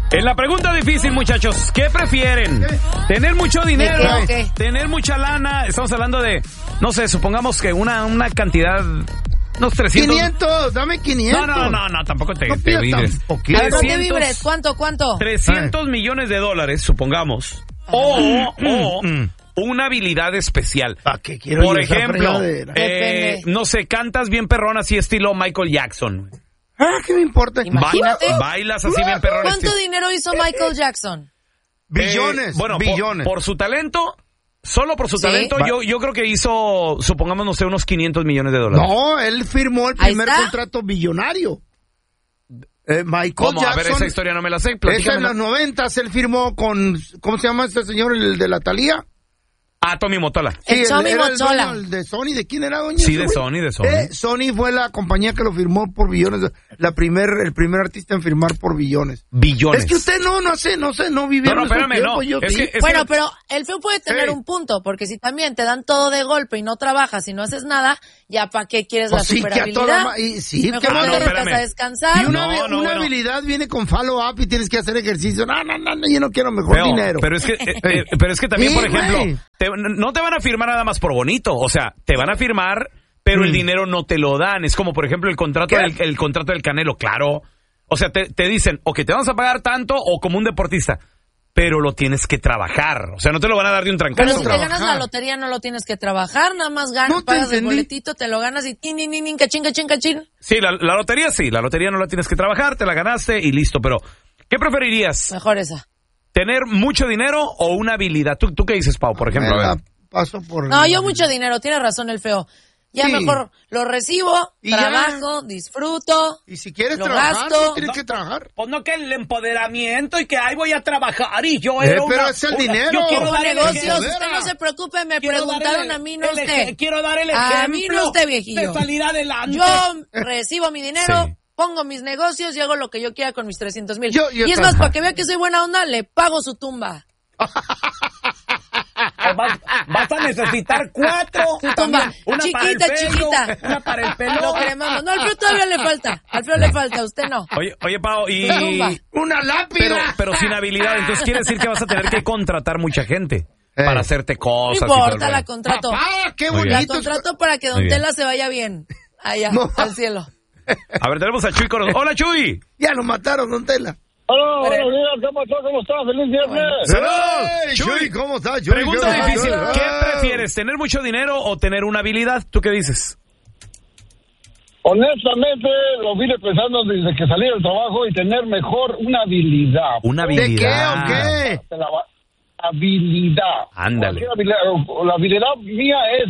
En la pregunta difícil, muchachos, ¿qué prefieren? ¿Tener mucho dinero? ¿Qué? ¿Tener mucha lana? Estamos hablando de, no sé, supongamos que una cantidad, unos 300... 500, dame 500. No, tampoco te pidas vibres. tan A ver, no te 300, vibres. ¿Cuánto? 300 millones de dólares, supongamos. O una habilidad especial. ¿Para qué quiero Por yo esa ejemplo, fregadera? Depende. no sé, cantas bien perrón así estilo Michael Jackson. ¿Qué me importa? Imagínate. Bailas así bien perrón. ¿Cuánto dinero hizo Michael Jackson? Billones, Bueno, billones. Por su talento, solo por su ¿Sí? talento, yo creo que hizo, supongamos, no sé, unos 500 millones de dólares. No, él firmó el Ahí primer está. contrato billonario. Michael ¿Cómo? Jackson. A ver, esa historia no me la sé. Esa en Platícamela. los 90s él firmó con, ¿cómo se llama este señor, el de la Thalía? Tommy Motola. El Tommy era Mottola. dueño, el de Sony, ¿de quién era dueño? Sí, ese de güey? Sony. Sony fue la compañía que lo firmó por billones. El primer artista en firmar por billones. Billones. Es que usted no vivía No, en esos espérame, tiempos, no. yo Es sí. que- Bueno, pero el feo puede tener Ey. un punto, porque si también te dan todo de golpe y no trabajas y no haces nada, ya para qué quieres Pues la sí, que a superhabilidad. toda sí, Mejor que te no, dedicas espérame. a descansar. Y una bueno. habilidad viene con follow-up y tienes que hacer ejercicio. No, yo no quiero mejor Feo, dinero. Pero es que también, Sí, por ejemplo, güey. no te van a firmar nada más por bonito. O sea, te van a firmar, pero el dinero no te lo dan. Es como, por ejemplo, el contrato del Canelo, claro. O sea, te dicen, o que te vamos a pagar tanto, o como un deportista. Pero lo tienes que trabajar. O sea, no te lo van a dar de un Pero trancazo. si te ganas la lotería no lo tienes que trabajar, nada más ganas, No te pagas el entendí. boletito, te lo ganas y cachín. Sí, la lotería sí. La lotería no la tienes que trabajar, te la ganaste y listo. Pero, ¿qué preferirías? Mejor esa. ¿Tener mucho dinero o una habilidad? ¿Tú qué dices, Pau, por ejemplo? Me A la ver. paso por... No, yo mucho dinero, tiene razón el feo. Ya Sí. mejor lo recibo, Y ya. trabajo, disfruto. Y si quieres lo trabajar, gasto. no tienes que trabajar. Pues no, que el empoderamiento y que ahí voy a trabajar y yo pero es el dinero. Yo quiero Como dar el negocios, ejemplo. usted no se preocupe, me Quiero preguntaron dar a mí, no usted. Quiero dar el ejemplo. A mí no usted, viejillo. De salir adelante. Yo recibo mi dinero, Sí. pongo mis negocios y hago lo que yo quiera con mis 300,000. Yo Y es más, también. para que vea que soy buena onda, le pago su tumba. Vas a necesitar 4. Su tumba. Una para el Chiquita, pelo, chiquita. Una para el pelo. Lo cremamos. No, al feo todavía le falta. Al feo le falta, usted no. Oye, Pau, y... Su tumba. ¡Una lápida! Pero sin habilidad, entonces quiere decir que vas a tener que contratar mucha gente para hacerte No cosas. y todo el importa, rollo. la contrato. ¡Papá, qué Muy bien. La bonito! contrato para que Muy Don bien. Tela se vaya bien. Allá, No. al cielo. A ver, tenemos a Chuy con nosotros. ¡Hola, Chuy! Ya lo mataron, Don Tela. Hola, buenos días, ¿cómo estás? ¡Feliz viernes! ¡Hey, Chuy! Chuy! ¿Cómo estás, Chuy? Pregunta ¿Qué difícil. pasa? ¿Qué prefieres, tener mucho dinero o tener una habilidad? ¿Tú qué dices? Honestamente, lo vine pensando desde que salí del trabajo y tener mejor una habilidad. Una ¿De habilidad. qué o qué? Habilidad. Ándale. Cualquier habilidad. La habilidad mía es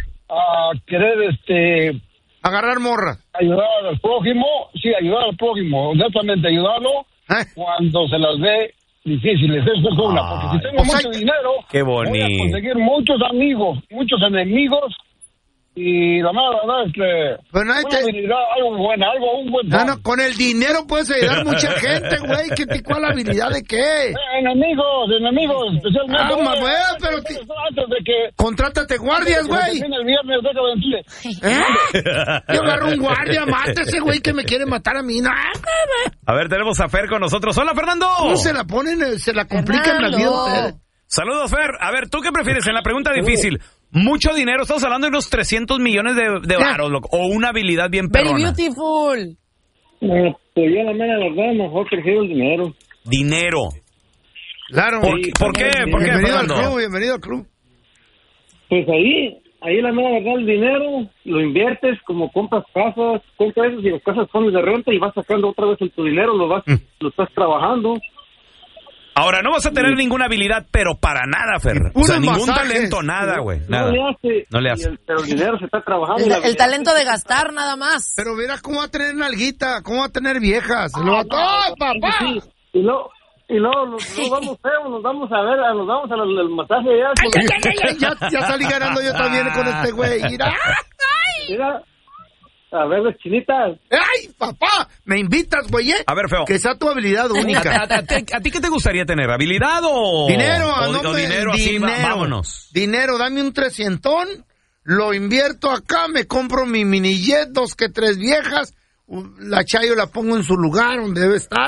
querer Agarrar morra. ayudar al prójimo. Sí, ayudar al prójimo. Honestamente, ayudarlo cuando se las ve difíciles. Eso es una. Porque si tengo o sea, mucho dinero, qué voy a bonito. conseguir muchos amigos, muchos enemigos. Y la verdad es que Pero nadie una te- habilidad, un buen No, don. no, con el dinero puedes ayudar a mucha gente, güey. ¿Cuál habilidad de qué? Enemigos, especialmente. Güey, pero antes de que contrátate guardias, güey. el viernes, déjame decirle. Yo agarro un guardia, mátese, güey, que me quiere matar a mí. No, A ver, tenemos a Fer con nosotros. ¡Hola, Fernando! ¿cómo se la ponen? Se la complican la vida a Fernando. ustedes. Saludos, Fer. A ver, ¿tú qué prefieres en la pregunta difícil? Mucho dinero, estamos hablando de unos 300 millones de varos, loco, o una habilidad bien Very perrona. beautiful. Pues yo la verdad, mejor prefiero el dinero. Dinero. Claro. ¿Por qué? ¿Por qué, Bienvenido al Fernando? club, bienvenido al club. Pues ahí la verdad, el dinero lo inviertes como compras casas y las casas son de renta y vas sacando otra vez tu dinero, lo estás trabajando. Ahora, no vas a tener ninguna habilidad, pero para nada, Fer. O sea, puros ningún masajes. talento, nada, güey. No Nada. le hace. No le hace. Pero el dinero se está trabajando. y la El habilidad- talento de gastar, nada más. Pero mira cómo va a tener nalguita, cómo va a tener viejas. Lo va a... ¡Oh, papá! Sí. Y luego vamos feos, nos vamos al masaje ya. Ya salí ganando yo también con este güey. Mira. Mira, a ver las chinitas. ¡Ay, papá! ¿Me invitas, güey? A ver, Feo. Que sea tu habilidad única. ¿A ti qué te gustaría tener? ¿Habilidad o...? Dinero, o dinero así, vámonos. Dinero, dame un 300, lo invierto acá, me compro mi mini jet, 2 que 3 viejas, la Chayo la pongo en su lugar donde debe estar,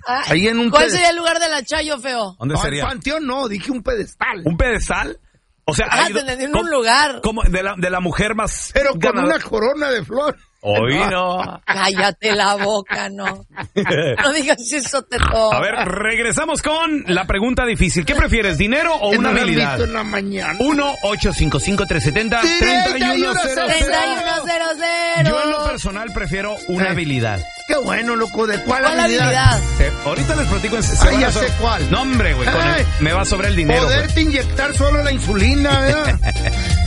Ahí en un ¿Cuál sería el lugar de la Chayo, feo? ¿Dónde No, sería? el panteón no, dije un pedestal. ¿Un pedestal? O sea, Te entendí en un lugar. ¿cómo? De la mujer más Pero con ganadora. una corona de flor. Hoy no. Cállate la boca, no. No digas eso, Teto. A ver, regresamos con la pregunta difícil. ¿Qué prefieres, dinero o una No lo he habilidad? visto en la mañana. 1-855-370-3100. Yo en lo personal prefiero una habilidad. Qué bueno, loco. ¿De cuál ¿Cuál habilidad? habilidad? Ahorita les platico en Ay, ya sé cuál. No, hombre, güey. Ay. Me va sobre el dinero, güey. Poderte inyectar solo la insulina, ¿verdad?